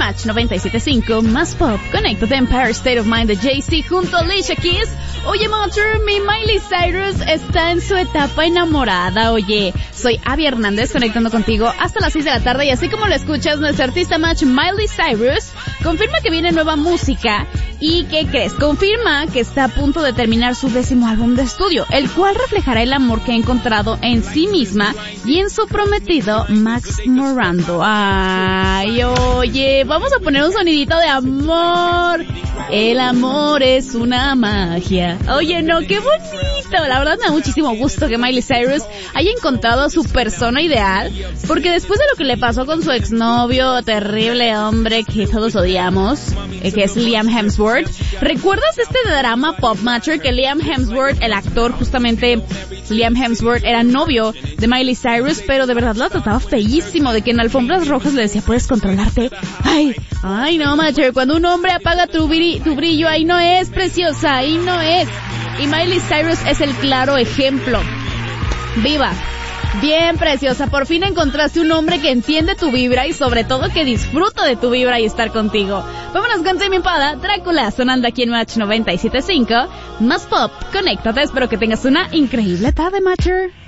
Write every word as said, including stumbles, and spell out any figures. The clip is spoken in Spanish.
Match noventa y siete punto cinco, más pop, Connected Empire State of Mind de Jay-Z junto a Alicia Keys. Oye, Matcher, mi Miley Cyrus está en su etapa enamorada, oye. Soy Abby Hernández conectando contigo hasta las seis de la tarde y así como lo escuchas, nuestra artista Match Miley Cyrus confirma que viene nueva música y ¿qué crees? Confirma que está a punto de terminar su décimo álbum de estudio, el cual reflejará el amor que ha encontrado en sí misma y en su prometido Max Morando. Ay, oye, vamos a poner un sonidito de amor. El amor es una magia. Oye, no, qué bonito. La verdad me da muchísimo gusto que Miley Cyrus haya encontrado a su persona ideal, porque después de lo que le pasó con su exnovio, terrible hombre que todos odiamos, eh, que es Liam Hemsworth. ¿Recuerdas este drama pop matcher que Liam Hemsworth, el actor, justamente Liam Hemsworth, era novio de Miley Cyrus, pero de verdad la trataba feísimo, de que en alfombras rojas le decía, ¿puedes controlarte? Ay, ay no, matcher, cuando un hombre apaga tu, bri- tu brillo, ahí no es, preciosa, ahí no es. Y Miley Cyrus es el claro ejemplo. ¡Viva! Bien, preciosa, por fin encontraste un hombre que entiende tu vibra y sobre todo que disfruta de tu vibra y estar contigo. Vámonos con Tame Impala, Drácula, sonando aquí en Match noventa y siete punto cinco. Más pop, conéctate, espero que tengas una increíble tarde, Matcher.